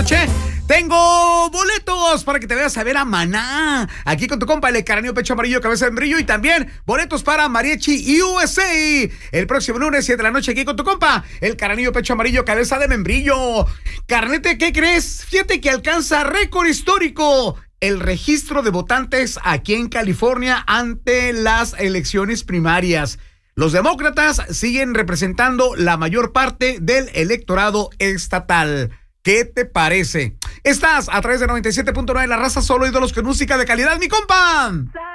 noche, tengo boletos para que te vayas a ver a Maná, aquí con tu compa, el Cráneo Pecho Amarillo, Cabeza de Membrillo, y también boletos para Mariachi USA, el próximo lunes, 7 de la noche, aquí con tu compa, el Cráneo Pecho Amarillo, Cabeza de Membrillo. Carnete, ¿qué crees? Fíjate que alcanza récord histórico el registro de votantes aquí en California ante las elecciones primarias. Los demócratas siguen representando la mayor parte del electorado estatal. ¿Qué te parece? Estás a través de 97.9 La Raza, solo ídolos con música de calidad, mi compa.